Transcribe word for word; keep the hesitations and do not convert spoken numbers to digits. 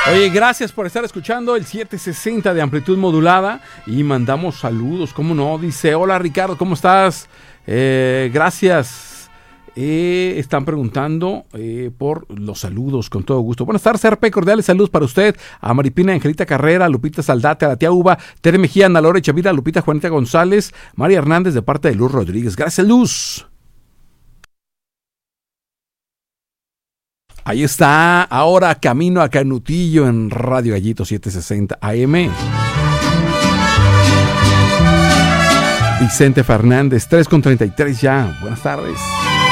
Oye, gracias por estar escuchando el setecientos sesenta de amplitud modulada y mandamos saludos, ¿cómo no? Dice, hola Ricardo, ¿cómo estás? Eh, gracias. Eh, están preguntando eh, por los saludos, con todo gusto. Buenas tardes, R P, cordiales saludos para usted, a Maripina Angelita Carrera, a Lupita Saldate, a la tía Uva, Tere Mejía, Ana Lore Chavira, a Lupita Juanita González, María Hernández de parte de Luz Rodríguez. Gracias, Luz. Ahí está, ahora camino a Canutillo en Radio Gallito setecientos sesenta A M. Vicente Fernández, tres con treinta y tres ya. Buenas tardes.